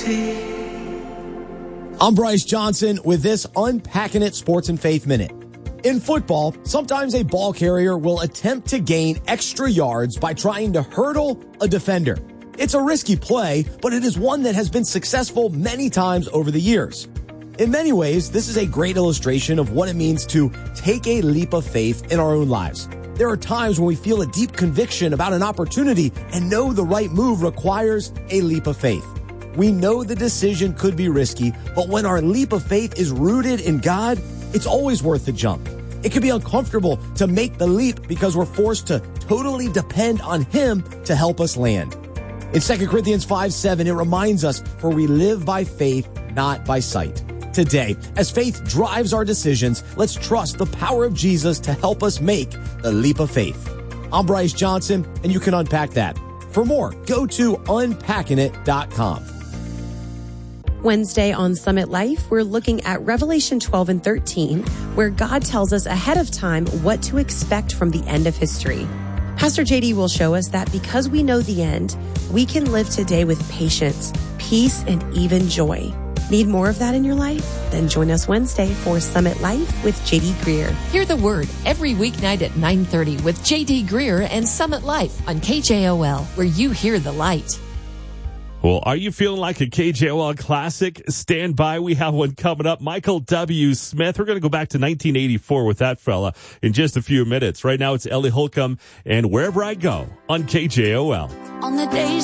I'm Bryce Johnson with this Unpacking It Sports and Faith Minute. In football, sometimes a ball carrier will attempt to gain extra yards by trying to hurdle a defender. It's a risky play, but it is one that has been successful many times over the years. In many ways, this is a great illustration of what it means to take a leap of faith in our own lives. There are times when we feel a deep conviction about an opportunity and know the right move requires a leap of faith. We know the decision could be risky, but when our leap of faith is rooted in God, it's always worth the jump. It can be uncomfortable to make the leap because we're forced to totally depend on Him to help us land. In 2 Corinthians 5:7, it reminds us, for we live by faith, not by sight. Today, as faith drives our decisions, let's trust the power of Jesus to help us make the leap of faith. I'm Bryce Johnson, and you can unpack that. For more, go to unpackingit.com. Wednesday on Summit Life, we're looking at Revelation 12 and 13, where God tells us ahead of time what to expect from the end of history. Pastor JD will show us that because we know the end, we can live today with patience, peace, and even joy. Need more of that in your life? Then join us Wednesday for Summit Life with JD Greer. Hear the Word every weeknight at 9:30 with JD Greer and Summit Life on KJOL, where you hear the light. Well, are you feeling like a KJOL classic? Stand by. We have one coming up. Michael W. Smith. We're going to go back to 1984 with that fella in just a few minutes. Right now, it's Ellie Holcomb and Wherever I Go on KJOL. On the days